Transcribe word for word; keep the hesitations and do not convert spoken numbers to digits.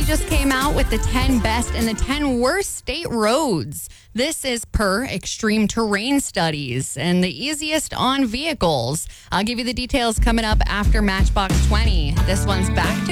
just came out with the ten best and the ten worst state roads. This is per Extreme Terrain Studies and the easiest on vehicles. I'll give you the details coming up after Matchbox twenty. This one's back to